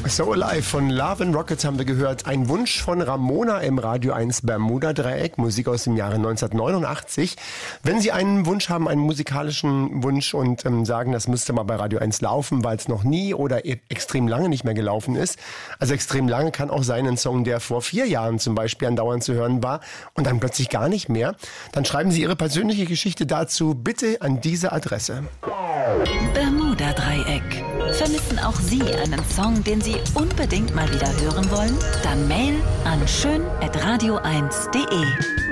So Alive von Love and Rockets haben wir gehört. Ein Wunsch von Ramona im Radio 1 Bermuda-Dreieck. Musik aus dem Jahre 1989. Wenn Sie einen Wunsch haben, einen musikalischen Wunsch und sagen, das müsste mal bei Radio 1 laufen, weil es noch nie oder extrem lange nicht mehr gelaufen ist. Also extrem lange kann auch sein, ein Song, der vor 4 Jahren zum Beispiel andauernd zu hören war und dann plötzlich gar nicht mehr. Dann schreiben Sie Ihre persönliche Geschichte dazu bitte an diese Adresse. Bermuda-Dreieck. Vermissen auch Sie einen Song, den Sie unbedingt mal wieder hören wollen? Dann Mail an schön@radio1.de.